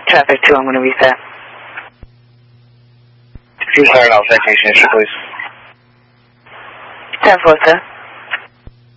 Traffic 2, I'm going to reset. 2 Clear outside station, please. 10-4, sir.